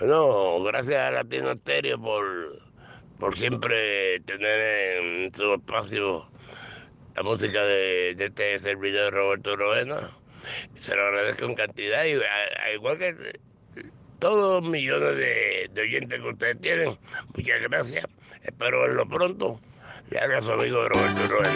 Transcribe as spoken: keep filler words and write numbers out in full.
Bueno, gracias a Latino Estéreo por, por siempre tener en su espacio la música de, de este servidor Roberto Roena. Se lo agradezco en cantidad y a- a igual que todos los millones de, de oyentes que ustedes tienen, muchas gracias. Espero verlo pronto. Le habla su amigo Roberto Roena.